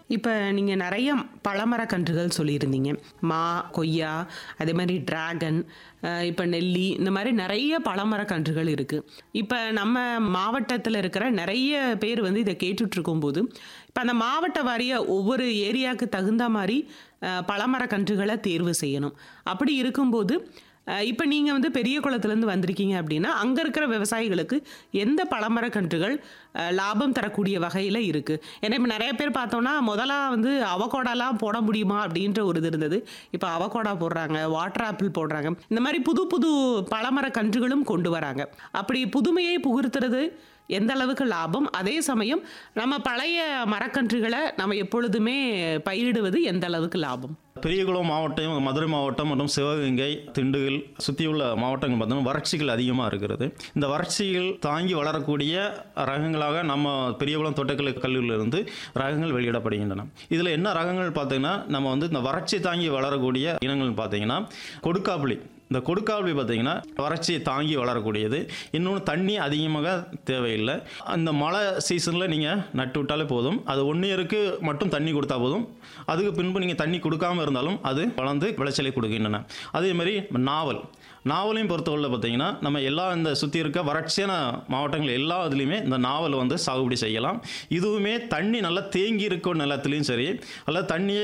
இப்ப நீங்க நெறைய பழமரக்கன்றுகள் சொல்லியிருந்தீங்க. மா, கொய்யா, அதே மாரி டிராகன், இப்ப நெல்லி இந்த மாரி நெறைய பழமரக்கன்றுகள் இருக்கு. இப்ப நம்ம மாவட்டத்துல இருக்கிற நெறைய பேர் வந்து இத கேட்டுட்ருக்கும்போது, இப்ப அந்த மாவட்ட வாரியா ஒவ்வொரு ஏரியாக்கு தகுந்தா மாரி பழமரக்கன்றுகள தேர்வு செய்யணும். அப்படி இருக்கும்போது, இப்ப நீங்க வந்து பெரிய குளத்துலருந்து வந்திருக்கீங்க அப்படின்னா, அங்க இருக்கிற விவசாயிகளுக்கு எந்த பழமரக்கன்றுகள் லாபம் தரக்கூடிய வகையில இருக்கு? ஏன்னா இப்ப நெறைய பேர் பார்த்தோம்னா, முதலா வந்து அவகோடாலாம் போட முடியுமா? அப்படின்ற ஒரு இது இருந்தது. இப்ப அவகோடா போடுறாங்க, வாட்டர் ஆப்பிள் போடுறாங்க. இந்த மாரி புது புது பழமரக்கன்றுகளும் கொண்டு வராங்க. அப்படி புதுமையை புகுத்துறது எந்த அளவுக்கு லாபம்? அதே சமயம் நம்ம பழைய மரக்கன்றுகள நம்ம எப்பொழுதுமே பயிரிடுவது எந்த அளவுக்கு லாபம்? பெரியகுளம் மாவட்டம், மதுரை மாவட்டம் மற்றும் சிவகங்கை, திண்டுக்கல் சுற்றியுள்ள மாவட்டங்கள் பார்த்தோம்னா வறட்சிகள் அதிகமாக இருக்கிறது. இந்த வறட்சிகள் தாங்கி வளரக்கூடிய ரகங்களாக நம்ம பெரியகுளம் தோட்டக்கலை கல்லூரியிலிருந்து ரகங்கள் வெளியிடப்படுகின்றன. இதில் என்ன ரகங்கள் பார்த்தீங்கன்னா, நம்ம வந்து இந்த வறட்சி தாங்கி வளரக்கூடிய இனங்கள் பார்த்தீங்கன்னா கொடுக்காப்புளி. இந்த கொடுக்காப்புளி பார்த்தீங்கன்னா வறட்சியை தாங்கி வளரக்கூடியது. இன்னொன்று தண்ணி அதிகமாக தேவையில்லை. அந்த மழை சீசனில் நீங்கள் நட்டு விட்டாலே போதும். அது 1 இயருக்கு மட்டும் தண்ணி கொடுத்தா போதும். அதுக்கு பின்பு நீங்கள் தண்ணி கொடுக்காமல் இருந்தாலும் அது வளர்ந்து விளைச்சலை கொடுக்கின்றன. அதே மாதிரி நாவலையும் பொறுத்தவரை பார்த்தீங்கன்னா நம்ம எல்லா இந்த சுற்றி இருக்க வறட்சியான மாவட்டங்கள் எல்லா இதுலேயுமே இந்த நாவல் வந்து சாகுபடி செய்யலாம். இதுவுமே தண்ணி நல்லா தேங்கி இருக்கும் நிலத்துலையும் சரி, அல்லது தண்ணியே